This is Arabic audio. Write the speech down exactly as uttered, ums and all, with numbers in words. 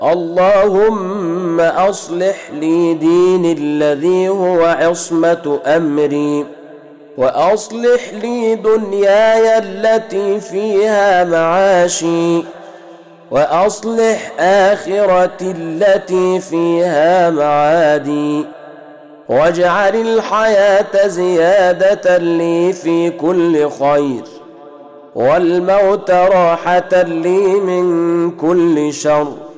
اللهم أصلح لي ديني الذي هو عصمة أمري، وأصلح لي دنياي التي فيها معاشي، وأصلح آخرتي التي فيها معادي، واجعل الحياة زيادة لي في كل خير، والموت راحة لي من كل شر،